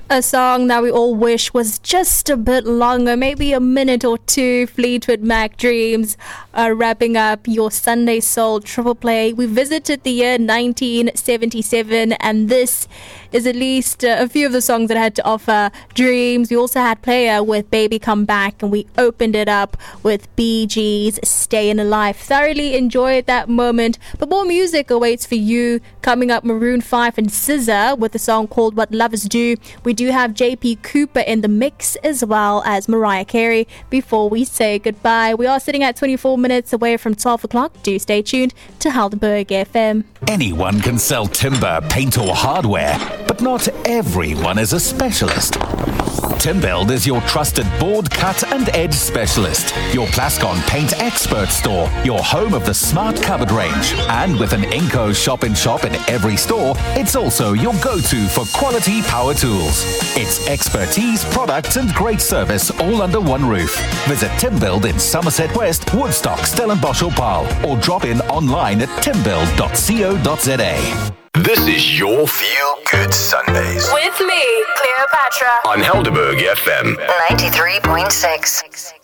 A song that we all wish was just a bit longer, maybe a minute or two. Fleetwood Mac, Dreams, wrapping up your Sunday Soul Triple Play. We visited the year 1977, and this is at least a few of the songs that had to offer. Dreams. We also had Player with Baby Come Back, and we opened it up with Bee Gees' Stayin' Alive. Thoroughly enjoyed that moment, but more music awaits for you. Coming up, Maroon 5 and SZA with a song called What Lovers Do. We do have JP Cooper in the mix, as well as Mariah Carey. Before we say goodbye, we are sitting at 24 minutes away from 12 o'clock. Do stay tuned to Helderberg FM. Anyone can sell timber, paint or hardware, but not everyone is a specialist. Timbuild is your trusted board, cut and edge specialist, your Plascon paint expert store, your home of the smart cupboard range. And with an Inco shop-in-shop in every store, it's also your go-to for quality power tools. It's expertise, products and great service all under one roof. Visit Timbuild in Somerset West, Woodstock, Stellenbosch or Paarl, or drop in online at timbuild.co.za. This is your Feel Good Sundays. With me, Cleopatra. On Helderberg FM 93.6.